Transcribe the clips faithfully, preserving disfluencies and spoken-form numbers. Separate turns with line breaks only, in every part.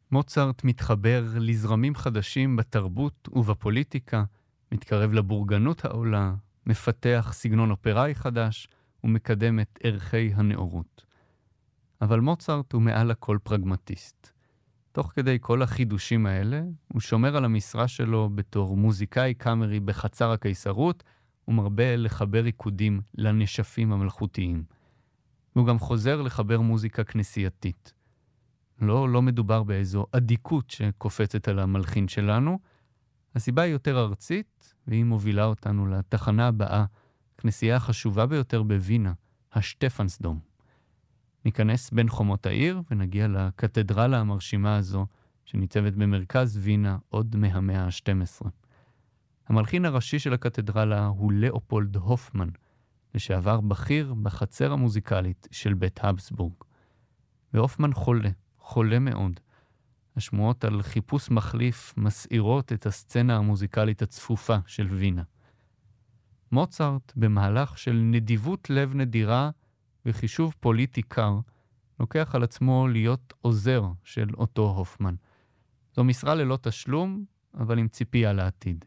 מוצרט מתחבר לזרמים חדשים בתרבות ובפוליטיקה, מתקרב לבורגנות העולה, מפתח סגנון אופראי חדש ומקדם את ערכי הנאורות. אבל מוצרט הוא מעל הכל פרגמטיסט. תוך כדי כל החידושים האלה, הוא שומר על המשרה שלו בתור מוזיקאי קאמרי בחצר הקיסרות, ומרבה לחבר ריקודים לנשפים המלכותיים. והוא גם חוזר לחבר מוזיקה כנסייתית. לא, לא מדובר באיזו עדיקות שקופצת על המלחין שלנו. הסיבה היא יותר ארצית, והיא מובילה אותנו לתחנה הבאה, כנסייה החשובה ביותר בווינה, השטפנסדום. ניכנס בין חומות העיר ונגיע לקתדרלה המרשימה הזו, שניצבת במרכז וינה עוד מהמאה ה-שתים עשרה. המלחין הראשי של הקתדרלה הוא לאופולד הופמן, לשעבר בכיר בחצר המוזיקלית של בית הבסבורג. והופמן חולה, חולה מאוד. השמועות על חיפוש מחליף מסעירות את הסצנה המוזיקלית הצפופה של וינה. מוצרט, במהלך של נדיבות לב נדירה וחישוב פוליטי קר, לוקח על עצמו להיות עוזר של אותו הופמן. זו משרה ללא תשלום, אבל עם ציפייה לעתיד.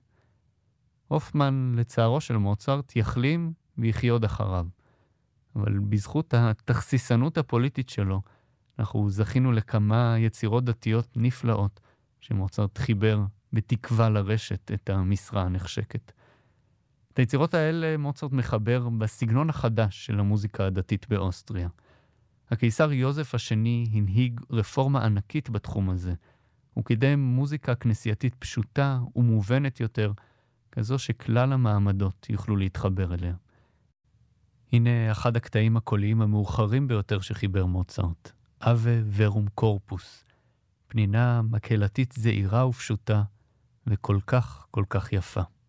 הופמן, לצערו של מוצרט, יחלים ויחיה עוד אחריו. אבל בזכות התכסיסנות הפוליטית שלו, אנחנו זכינו לכמה יצירות דתיות נפלאות, שמוצרט חיבר בתקווה לרשת את המשרה הנחשקת. את היצירות האלה מוצרט מחבר בסגנון החדש של המוזיקה הדתית באוסטריה. הקיסר יוזף השני הנהיג רפורמה ענקית בתחום הזה. הוא קידם מוזיקה כנסייתית פשוטה ומובנת יותר, כזו שכלל המעמדות יוכלו להתחבר אליה. הנה אחד הקטעים הקוליים המאוחרים ביותר שחיבר מוצרט. אבה ורום קורפוס. פנינה מקהלתית זעירה ופשוטה, וכל כך כל כך יפה.